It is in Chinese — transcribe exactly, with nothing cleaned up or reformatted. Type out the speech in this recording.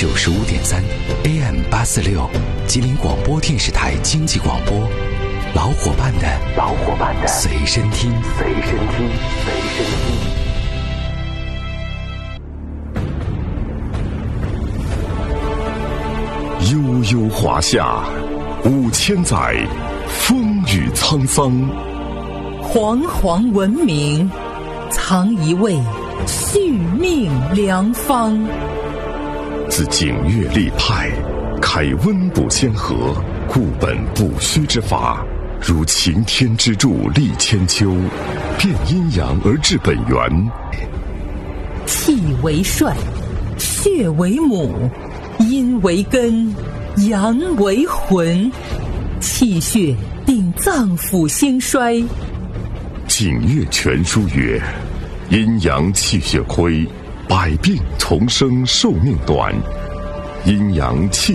九十五点三 A M 八四六，吉林广播电视台经济广播，老伙伴的老伙伴的随身听，随身听，随身听。悠悠华夏，五千载，风雨沧桑。 煌煌文明，藏一位续命良方。 自景岳立派，开温补先河，固本不虚之法，如擎天之柱立千秋，变阴阳而治本源。 气为帅，血为母，阴为根，阳为魂，气血定脏腑兴衰。 景岳全书曰：阴阳气血亏，百病丛生，寿命短。阴阳气